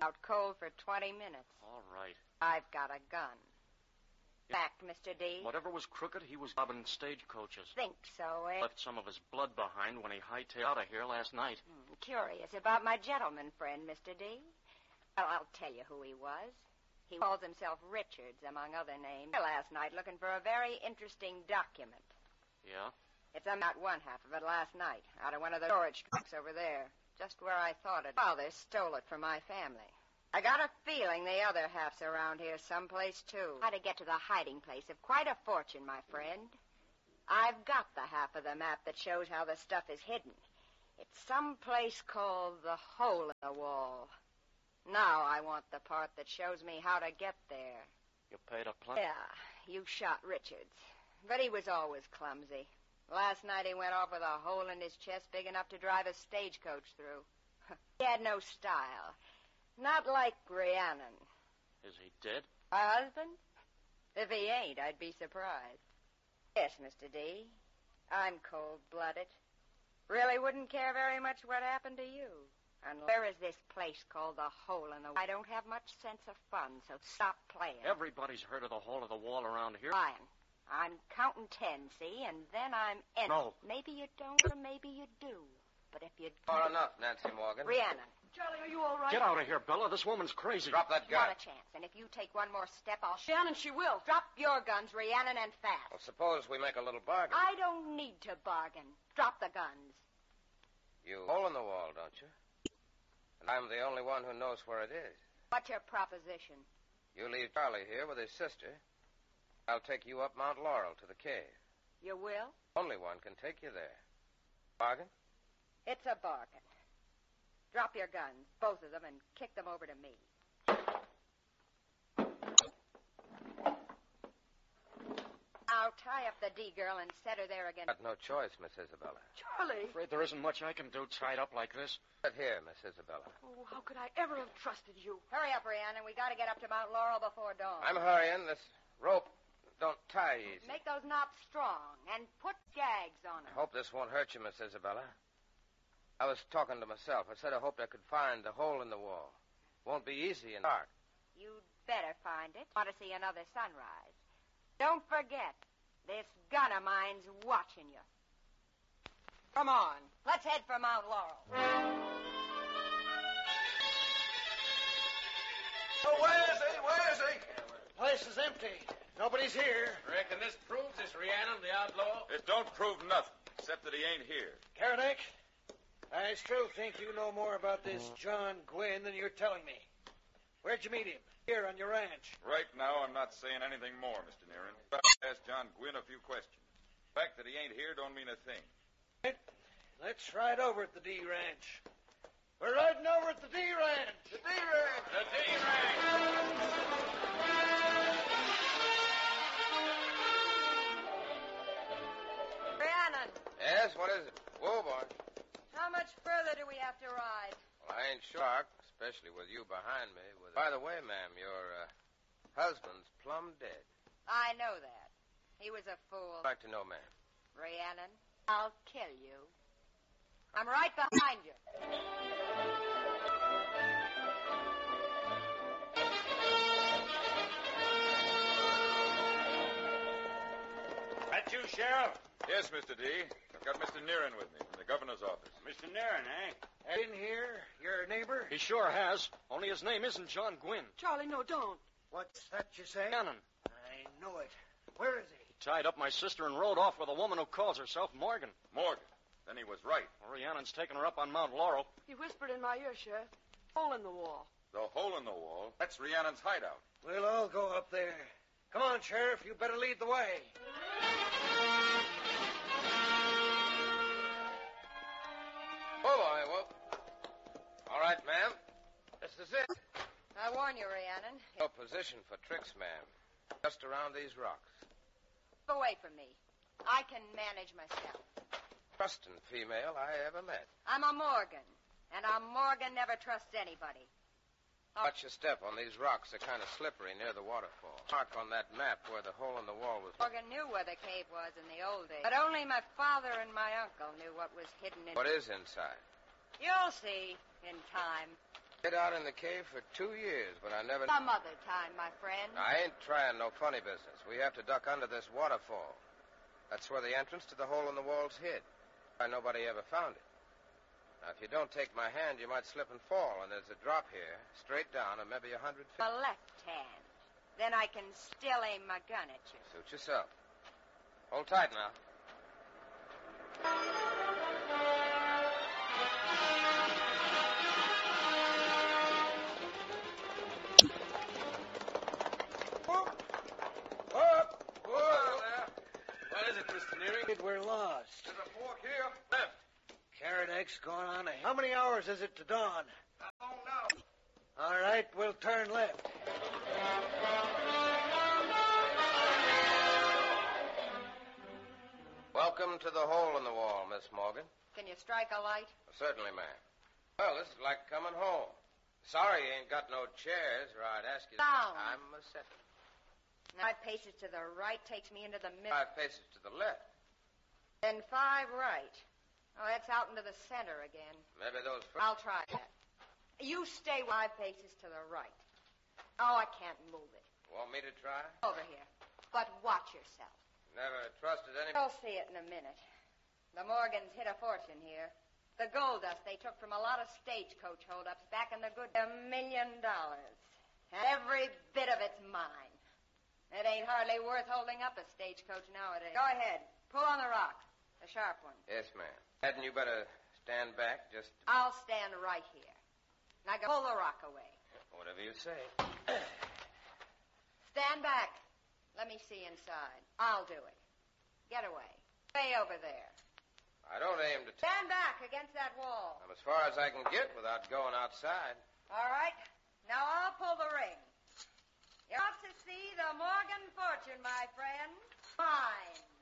out cold for 20 minutes. All right. I've got a gun. Fact, Mr. D. Whatever was crooked, he was robbing stagecoaches. Think so, eh? Left some of his blood behind when he hightailed out of here last night. Curious about my gentleman friend, Mr. D. Well, I'll tell you who he was. He calls himself Richards, among other names. Last night looking for a very interesting document. Yeah? It's about one half of it last night, out of one of the storage trucks over there, just where I thought it. Father stole it from my family. I got a feeling the other half's around here someplace, too. How to get to the hiding place of quite a fortune, my friend. I've got the half of the map that shows how the stuff is hidden. It's some place called the Hole in the Wall. Now I want the part that shows me how to get there. You paid a plenty? Yeah, you shot Richards. But he was always clumsy. Last night he went off with a hole in his chest big enough to drive a stagecoach through. He had no style. Not like Rhiannon. Is he dead? My husband? If he ain't, I'd be surprised. Yes, Mr. D. I'm cold-blooded. Really wouldn't care very much what happened to you. And where is this place called the Hole in the Wall? I don't have much sense of fun, so stop playing. Everybody's heard of the Hole in the Wall around here. Fine. I'm counting 10, see, and then I'm in. No. Maybe you don't, or maybe you do. But if you do... Far enough, Nancy Morgan. Rhiannon. Charlie, are you all right? Get out of here, Bella. This woman's crazy. Drop that gun. Not a chance. And if you take one more step, I'll... Shannon, she will. Drop your guns, Rhiannon, and fast. Well, suppose we make a little bargain. I don't need to bargain. Drop the guns. You hole in the wall, don't you? And I'm the only one who knows where it is. What's your proposition? You leave Charlie here with his sister. I'll take you up Mount Laurel to the cave. You will? Only one can take you there. Bargain? It's a bargain. Drop your guns, both of them, and kick them over to me. I'll tie up the D girl and set her there again. Got no choice, Miss Isabella. Charlie. I'm afraid there isn't much I can do tied up like this. Sit here, Miss Isabella. Oh, how could I ever have trusted you? Hurry up, Rhiannon. We got to get up to Mount Laurel before dawn. I'm hurrying. This rope don't tie easy. Make those knots strong and put gags on them. I hope this won't hurt you, Miss Isabella. I was talking to myself. I said I hoped I could find the hole in the wall. Won't be easy in the dark. You'd better find it. Want to see another sunrise. Don't forget, this gun of mine's watching you. Come on. Let's head for Mount Laurel. Oh, where is he? Where is he? Place is empty. Nobody's here. Reckon this proves it's Rhiannon, the outlaw? It don't prove nothing, except that he ain't here. Karnak, I still think you know more about this John Gwynn than you're telling me. Where'd you meet him? Here on your ranch. Right now, I'm not saying anything more, Mr. Nearin. But I asked John Gwynn a few questions. The fact that he ain't here don't mean a thing. Right. Let's ride over at the D Ranch. We're riding over at the D Ranch. The D-Ranch! The D-Ranch! Rhiannon, Yes, what is it? Whoa, boy. how much further do we have to ride? Well, I ain't sure, especially with you behind me. By the way, ma'am, your husband's plumb dead. I know that. He was a fool. I'd like to know, ma'am. Rhiannon, I'll kill you. I'm right behind you. That you, Sheriff? Yes, Mr. D. I've got Mr. Nearin with me from the governor's office. Mr. Nearin, eh? In here, your neighbor? He sure has. Only his name isn't John Gwynn. Charlie, no, don't. What's that you say? Rhiannon. I know it. Where is he? He tied up my sister and rode off with a woman who calls herself Morgan. Morgan. Then he was right. Well, Rhiannon's taking her up on Mount Laurel. He whispered in my ear, Sheriff. Hole in the wall. The hole in the wall, that's Rhiannon's hideout. We'll all go up there. Come on, Sheriff. You better lead the way. Whoa, boy, whoa. All right, ma'am. This is it. I warn you, Rhiannon. No position for tricks, ma'am. Just around these rocks. Keep away from me. I can manage myself. Trusting female I ever met. I'm a Morgan, and a Morgan never trusts anybody. Watch your step on these rocks. They're kind of slippery near the waterfall. Mark on that map where the hole in the wall was. Morgan knew where the cave was in the old days, but only my father and my uncle knew what was hidden in. What is inside? You'll see in time. Hid out in the cave for 2 years, but I never... Some other time, my friend. I ain't trying no funny business. We have to duck under this waterfall. That's where the entrance to the hole in the wall's hid. Nobody ever found it. Now, if you don't take my hand, you might slip and fall, and there's a drop here, straight down, and maybe 100 feet. The left hand. Then I can still aim my gun at you. Suit yourself. Hold tight now. What is it, Mr. Neary? We're lost. There's a fork here. Left. Carrot Eggs going on. How many hours is it to dawn? I don't know. All right, we'll turn left. Welcome to the hole in the wall, Miss Morgan. Can you strike a light? Certainly, ma'am. Well, this is like coming home. Sorry you ain't got no chairs, or I'd ask you... Down. I'm a second. 5 paces to the right takes me into the middle. 5 paces to the left. Then 5 right. Oh, that's out into the center again. Maybe those... I'll try that. You stay 5 paces to the right. Oh, I can't move it. Want me to try? Over here. But watch yourself. Never trusted any... You'll see it in a minute. The Morgans hid a fortune here. The gold dust they took from a lot of stagecoach holdups back in the good... $1 million. And every bit of it's mine. It ain't hardly worth holding up a stagecoach nowadays. Go ahead. Pull on the rock. The sharp one. Yes, ma'am. Hadn't you better stand back just... I'll stand right here. Now go pull the rock away. Whatever you say. Stand back. Let me see inside. I'll do it. Get away. Way over there. I don't aim to... Stand back against that wall. I'm as far as I can get without going outside. All right. Now I'll pull the ring. You're out to see the Morgan fortune, my friend. Mine.